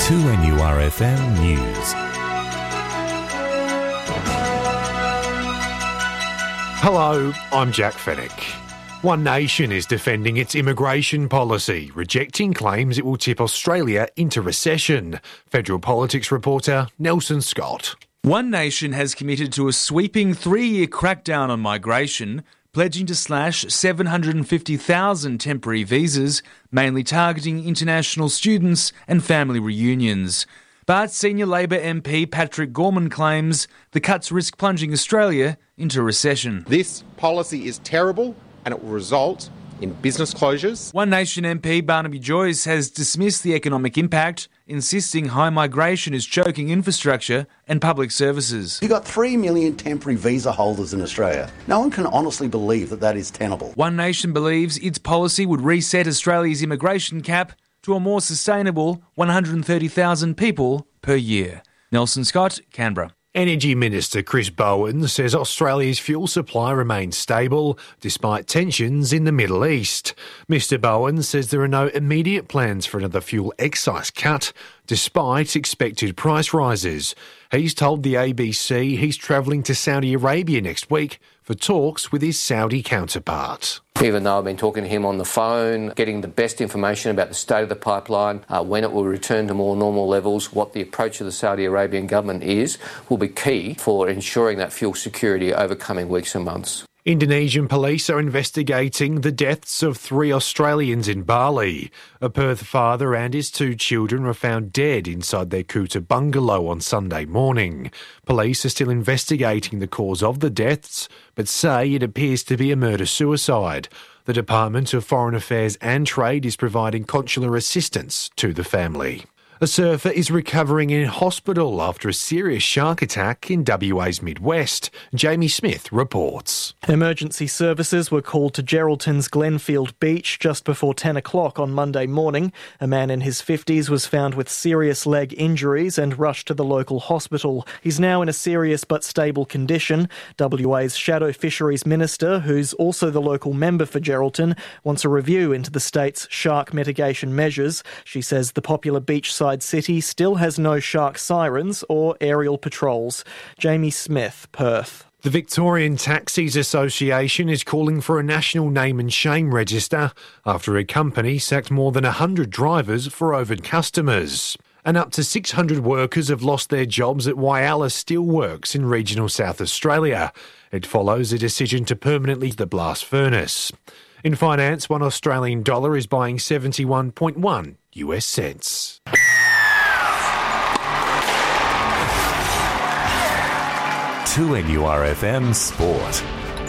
2NURFM News. Hello, I'm Jack Fennick. One Nation is defending its immigration policy, rejecting claims it will tip Australia into recession. Federal Politics reporter Nelson Scott. One Nation has committed to a sweeping 3-year crackdown on migration, pledging to slash 750,000 temporary visas, mainly targeting international students and family reunions. But senior Labor MP Patrick Gorman claims the cuts risk plunging Australia into recession. This policy is terrible and it will result in business closures. One Nation MP Barnaby Joyce has dismissed the economic impact, insisting high migration is choking infrastructure and public services. You've got 3 million temporary visa holders in Australia. No one can honestly believe that is tenable. One Nation believes its policy would reset Australia's immigration cap to a more sustainable 130,000 people per year. Nelson Scott, Canberra. Energy Minister Chris Bowen says Australia's fuel supply remains stable despite tensions in the Middle East. Mr Bowen says there are no immediate plans for another fuel excise cut despite expected price rises. He's told the ABC he's travelling to Saudi Arabia next week for talks with his Saudi counterpart. Even though I've been talking to him on the phone, getting the best information about the state of the pipeline, when it will return to more normal levels, what the approach of the Saudi Arabian government is, will be key for ensuring that fuel security over coming weeks and months. Indonesian police are investigating the deaths of 3 Australians in Bali. A Perth father and his 2 children were found dead inside their Kuta bungalow on Sunday morning. Police are still investigating the cause of the deaths, but say it appears to be a murder-suicide. The Department of Foreign Affairs and Trade is providing consular assistance to the family. A surfer is recovering in hospital after a serious shark attack in WA's Midwest. Jamie Smith reports. Emergency services were called to Geraldton's Glenfield Beach just before 10 o'clock on Monday morning. A man in his 50s was found with serious leg injuries and rushed to the local hospital. He's now in a serious but stable condition. WA's Shadow Fisheries Minister, who's also the local member for Geraldton, wants a review into the state's shark mitigation measures. She says the popular beachside city still has no shark sirens or aerial patrols. Jamie Smith, Perth. The Victorian Taxis Association is calling for a national name and shame register after a company sacked more than 100 drivers for overt customers. And up to 600 workers have lost their jobs at Whyalla Steelworks in regional South Australia. It follows a decision to permanently the blast furnace. In finance, $1 Australian dollar is buying 71.1 US cents. NURFM Sport.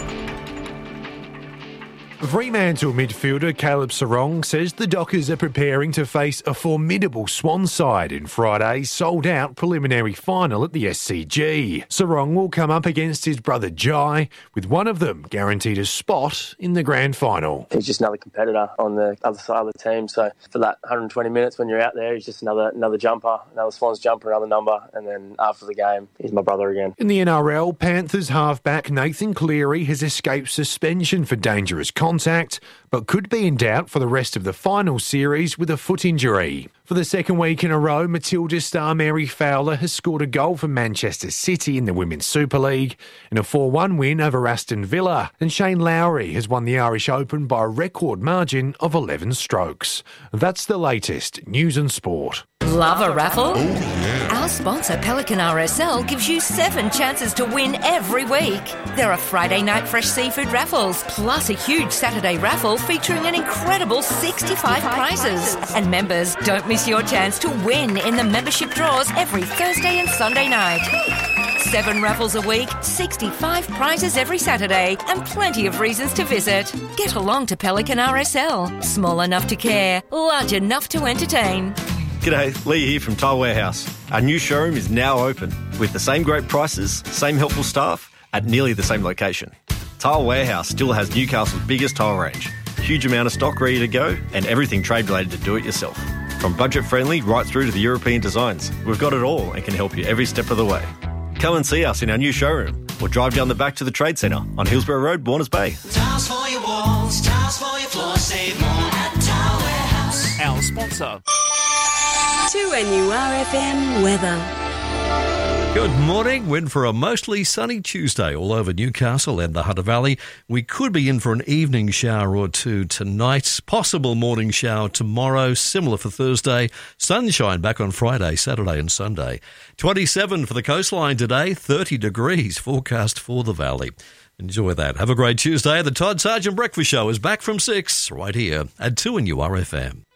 Fremantle midfielder Caleb Serong says the Dockers are preparing to face a formidable Swan side in Friday's sold-out preliminary final at the SCG. Serong will come up against his brother Jai, with one of them guaranteed a spot in the grand final. He's just another competitor on the other side of the team, so for that 120 minutes when you're out there, he's just another jumper, another Swans jumper, another number, and then after the game, he's my brother again. In the NRL, Panthers halfback Nathan Cleary has escaped suspension for dangerous contact, but could be in doubt for the rest of the final series with a foot injury. For the second week in a row, Matilda star Mary Fowler has scored a goal for Manchester City in the Women's Super League in a 4-1 win over Aston Villa, and Shane Lowry has won the Irish Open by a record margin of 11 strokes. That's the latest news and sport. Love a raffle? Oh, yeah. Our sponsor, Pelican RSL, gives you 7 chances to win every week. There are Friday night fresh seafood raffles, plus a huge Saturday raffle featuring an incredible 65 prizes. And members, don't miss your chance to win in the membership draws every Thursday and Sunday night. 7 raffles a week, 65 prizes every Saturday, and plenty of reasons to visit. Get along to Pelican RSL. Small enough to care, large enough to entertain. G'day, Lee here from Tile Warehouse. Our new showroom is now open with the same great prices, same helpful staff at nearly the same location. Tile Warehouse still has Newcastle's biggest tile range, huge amount of stock ready to go, and everything trade related to do it yourself. From budget friendly right through to the European designs, we've got it all and can help you every step of the way. Come and see us in our new showroom or drive down the back to the Trade Centre on Hillsborough Road, Warners Bay. Tiles for your walls, tiles for your floor, save more at Tile Warehouse. Our sponsor. 2NURFM weather. Good morning. We're in for a mostly sunny Tuesday all over Newcastle and the Hunter Valley. We could be in for an evening shower or two tonight. Possible morning shower tomorrow. Similar for Thursday. Sunshine back on Friday, Saturday and Sunday. 27 for the coastline today. 30 degrees forecast for the valley. Enjoy that. Have a great Tuesday. The Todd Sargent Breakfast Show is back from 6 right here at 2NURFM.